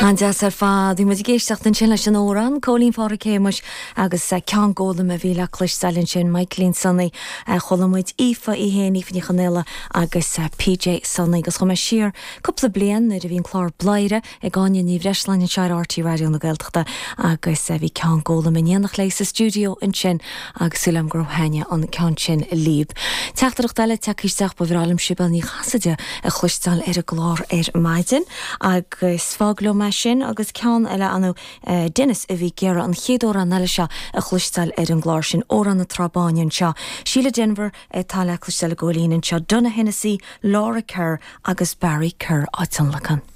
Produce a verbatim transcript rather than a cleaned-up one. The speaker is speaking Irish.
Hanjas ar fad, dwi wedi géisteach yn sin leis an óran, Colleen Fára Céimis agus uh, cean gólam a bhí le cluis salin sin Michaelín Sonny uh, cholamuid Aoife i héin Aoife Chanella agus uh, P J Sonny agus chum siar cúpla blian na bhín chlár blaire ag gáine ní bhreislein in seir R T Radio na Gaeltachta agus uh, bhí cean gólam in dhéanach leis a studio in sin agus sulam gro haine an cean sin líb. Teachtarach daile teachísteach ba bhrálam sibal ní chasaide a chluistal ar a glár ar maidin agus fágló me sin agus cean eile anú uh, Dennis a bhí gera an chéadóra neile seo a chluistal ar an glár sin óra na trabáin seo. Sheila Denver uh, tá le chluistal a ggólín seo Donna Hennessy, Laura Kerr agus Barry Kerr áitan lecan.